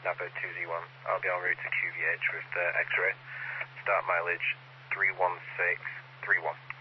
Napa 2Z1. I'll be en route to QVH with the X-ray. Start mileage 31631.